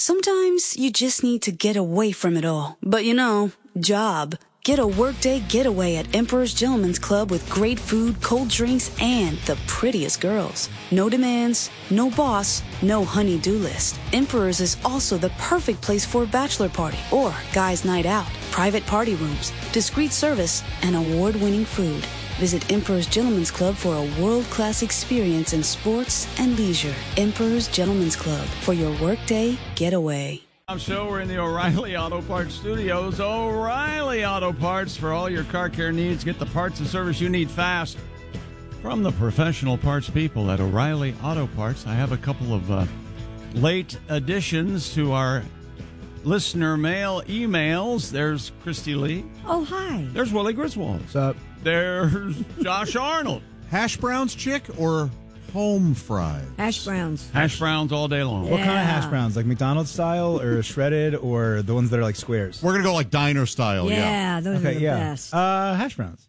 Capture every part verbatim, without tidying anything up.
Sometimes you just need to get away from it all. But you know, job. Get a workday getaway at Emperor's Gentleman's Club with great food, cold drinks, and the prettiest girls. No demands, no boss, no honey-do list. Emperor's is also the perfect place for a bachelor party or guys' night out. Private party rooms, discreet service, and award-winning food. Visit Emperor's Gentleman's Club for a world-class experience in sports and leisure. Emperor's Gentleman's Club for your workday getaway. Show. We're in the O'Reilly Auto Parts Studios. O'Reilly Auto Parts for all your car care needs. Get the parts and service you need fast from the professional parts people at O'Reilly Auto Parts. I have a couple of uh, late additions to our listener mail emails. There's Christy Lee. Oh, hi. There's Willie Griswold. What's up? There's Josh Arnold. Hash browns, chick, or home fries? Hash browns. Hash browns all day long. What kind of Yeah. hash browns? Like McDonald's style or shredded or the ones that are like squares? We're going to go like diner style, yeah. Yeah, those are Okay, the yeah. best. Uh, hash browns.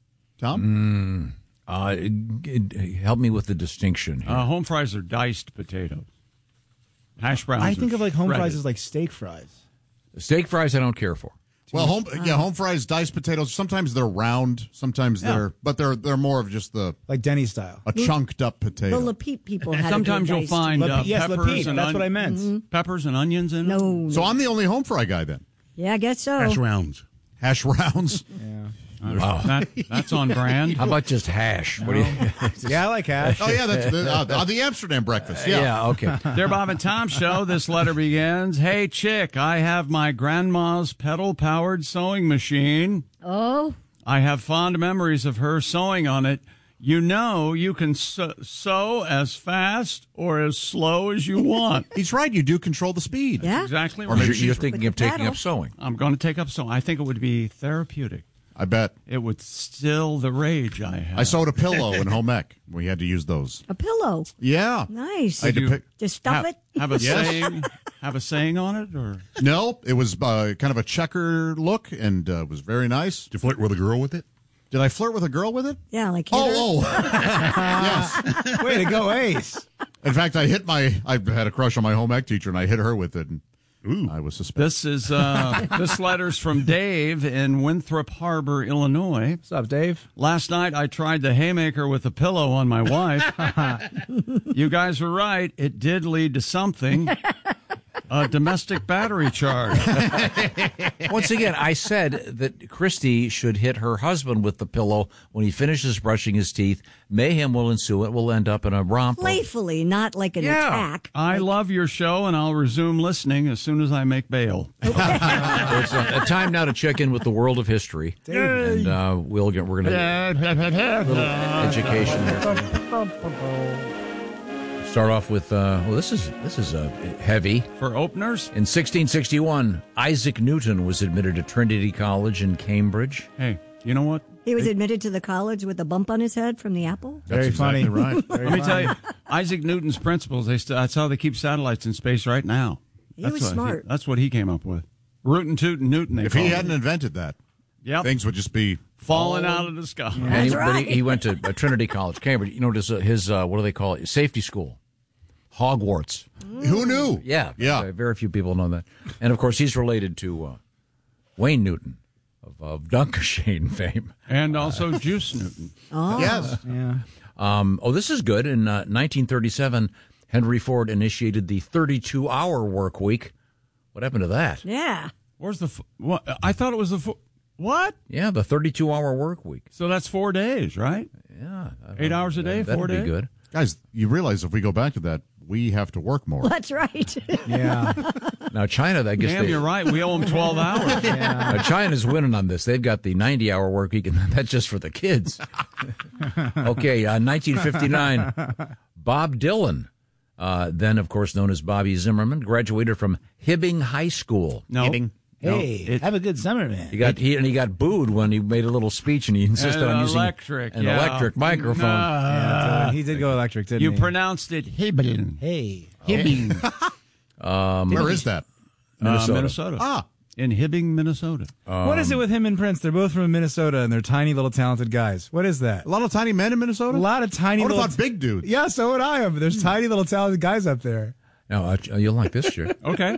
Tom? Uh, g- g- help me with the distinction here. Uh, home fries are diced potatoes. Hash browns I are think of like home shredded. fries as like steak fries. Steak fries, I don't care for. Well, home yeah, home fries, diced potatoes. Sometimes they're round, sometimes Yeah. they're, but they're they're more of just the Like Denny's style. a chunked up potato. The Lapete people had Sometimes a good you'll diced- find uh, Lape- yes, peppers Lapete. and That's what I on- meant. peppers and onions in it. No. So I'm the only home fry guy then. Yeah, I guess so. rounds. Hash rounds. Yeah. Wow. That, that's on brand. How about just hash? What do you? Yeah, I like hash. Oh yeah, that's the, uh, uh, the Amsterdam breakfast. Yeah. yeah, okay. Dear Bob and Tom Show, this letter begins, Hey, chick, I have my grandma's pedal-powered sewing machine. Oh, I have fond memories of her sewing on it. You know you can sew, sew as fast or as slow as you want. He's right. You do control the speed. yeah. Exactly Or right. you're, you're thinking With of the taking paddle. up sewing. I'm going to take up sewing. I think it would be therapeutic. I bet. It would still the rage I have. I sewed a pillow in home ec. We had to use those. A pillow. Yeah. Nice. I had to You- pick. Just stuff have, it. have a Yes. saying have a saying on it or No, it was uh, kind of a checker look and uh, was very nice. Did you flirt with a girl with it? Did I flirt with a girl with it? Yeah, like hit her. Oh, oh. yes. Way to go, Ace. In fact, I hit my, I had a crush on my home ec teacher, and I hit her with it, and Ooh. I was suspicious. This is uh, this letter's from Dave in Winthrop Harbor, Illinois. What's up, Dave? Last night I tried the haymaker with a pillow on my wife. You guys were right; it did lead to something. A domestic battery charge. Once again, I said that Christy should hit her husband with the pillow when he finishes brushing his teeth. Mayhem will ensue. It will end up in a romp. of- Playfully, not like an Yeah. attack. I love your show, and I'll resume listening as soon as I make bail. It's a, a time now to check in with the world of history, and uh, we'll get we're going to little education here. Start off with uh, well, this is this is uh, heavy. For openers, In sixteen sixty-one, Isaac Newton was admitted to Trinity College in Cambridge. hey, you know what? He was admitted to the college with a bump on his head from the apple. That's Very funny. exactly right. Very Let me funny. tell you, Isaac Newton's principles, they st- that's how they keep satellites in space right now. He That's was what smart. that's what he came up with. Rootin' tootin' Newton, they If call he it. hadn't invented that, Yep. things would just be falling out of the sky. And he, That's but he, right. he went to uh, Trinity College, Cambridge. You know, his, uh, his uh, what do they call it? Safety school. Hogwarts. Who knew? Yeah. Yeah. Uh, very few people know that. And, of course, he's related to uh, Wayne Newton of, of Dunkershane fame. And also Juice Newton. Yes. Yeah. Um, oh, this is good. In uh, nineteen thirty-seven, Henry Ford initiated the thirty-two hour work week. What happened to that? Yeah. Where's the? F- what? I thought it was the. F- what? Yeah, the thirty-two hour work week. So that's four days, right? Yeah. Eight hours a day, That'd four be days? good. Guys, you realize if we go back to that, we have to work more. That's right. Yeah. Now, China, I guess Damn, they, you're right. We owe them twelve hours. Uh, China's winning on this. They've got the ninety hour work week, and that's just for the kids. Okay, uh, nineteen fifty-nine, Bob Dylan, uh, then, of course, known as Bobby Zimmerman, graduated from Hibbing High School. No. Kidding. No, Hey, it- have a good summer, man. He got he and he got booed when he made a little speech, and he insisted An on using electric, an yeah. electric microphone. Yeah, so he did go electric, didn't You he? pronounced it Hibbing. Hey. Hibbing. Where is that? Minnesota. Uh, Minnesota. Ah. In Hibbing, Minnesota. what is it with him and Prince? They're both from Minnesota, and they're tiny little talented guys. What is that? A lot of tiny men in Minnesota? A lot of tiny I would little... have thought big dudes. Yeah, so would I have. There's tiny little talented guys up there. Now, uh, you'll like this, Jerry. Okay.